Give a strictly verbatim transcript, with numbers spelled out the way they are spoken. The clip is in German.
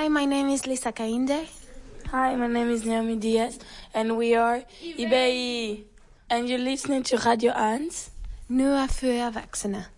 Hi, my name is Lisa Kainde. Hi, my name is Naomi Diaz, and we are I B I. And you're listening to Radio eins. Nur für Erwachsene.